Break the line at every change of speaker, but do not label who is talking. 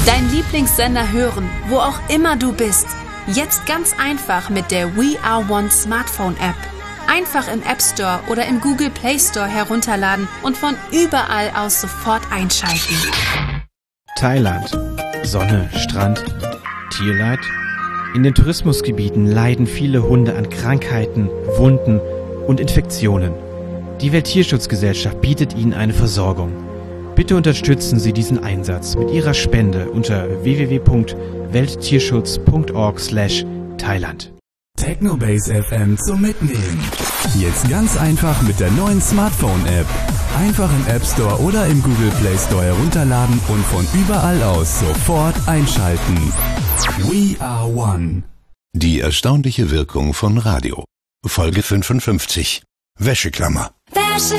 Dein Lieblingssender hören, wo auch immer du bist. Jetzt ganz einfach mit der We Are One Smartphone App. Einfach im App Store oder im Google Play Store herunterladen und von überall aus sofort einschalten.
Thailand. Sonne, Strand, Tierleid. In den Tourismusgebieten leiden viele Hunde an Krankheiten, Wunden und Infektionen. Die Welttierschutzgesellschaft bietet ihnen eine Versorgung. Bitte unterstützen Sie diesen Einsatz mit Ihrer Spende unter www.welttierschutz.org/Thailand.
Technobase FM zum Mitnehmen. Jetzt ganz einfach mit der neuen Smartphone-App. Einfach im App Store oder im Google Play Store herunterladen und von überall aus sofort einschalten. We are one.
Die erstaunliche Wirkung von Radio. Folge 55. Wäscheklammer.